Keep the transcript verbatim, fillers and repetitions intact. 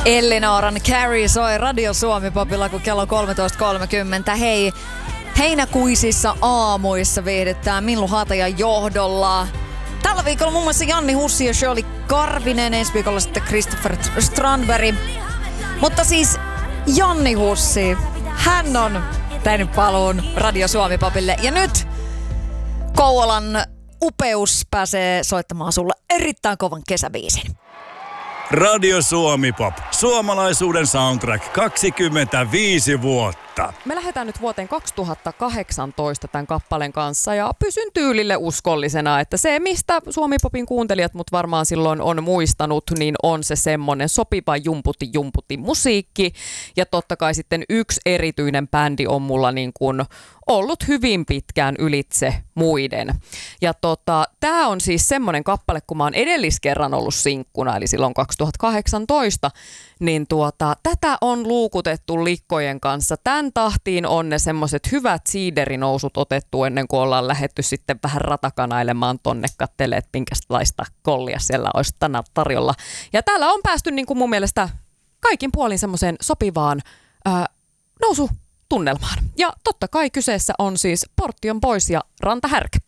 Ellinooran Carrie soi Radio Suomi-popilla, kun kello kolmetoista kolmekymmentä. Hei, heinäkuisissa aamuissa viihdyttää Millu Hatajan johdolla. Tällä viikolla muun muassa Janni Hussi ja Shirley Karvinen, ensi viikolla sitten Christopher Strandberg. Mutta siis Janni Hussi, hän on tehnyt paluun Radio Suomi-popille. Ja nyt Kouvolan upeus pääsee soittamaan sulle erittäin kovan kesäbiisin. Radio Suomi Pop. Suomalaisuuden soundtrack kaksikymmentäviisi vuotta. Me lähdetään nyt vuoteen kaksituhattakahdeksantoista tämän kappaleen kanssa ja pysyn tyylille uskollisena, että se mistä Suomi Popin kuuntelijat mut varmaan silloin on muistanut, niin on se semmonen sopiva jumputi jumputi musiikki. Ja totta kai sitten yksi erityinen bändi on mulla niin kuin ollut hyvin pitkään ylitse muiden. Ja tota, tää on siis semmonen kappale, kun mä oon edelliskerran ollut sinkkuna, eli silloin kaksituhattakahdeksantoista, niin tuota, tätä on luukutettu likkojen kanssa. Tän tahtiin on ne semmoset hyvät siiderinousut otettu ennen kuin ollaan lähetty sitten vähän ratakanailemaan tonne kattelemaan, että minkälaista kollia siellä olisi tänään tarjolla. Ja täällä on päästy niin kuin mun mielestä kaikin puolin semmoiseen sopivaan ää, nousutunnelmaan. Ja totta kai kyseessä on siis Portion Boys ja Ranta Härkä.